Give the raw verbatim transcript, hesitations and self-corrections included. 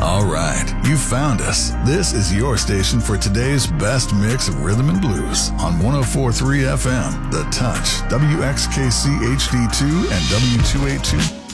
All right, you found us. This is your station for today's best mix of rhythm and blues on one oh four point three F M, The Touch, W X K C H D two, and W two eighty-two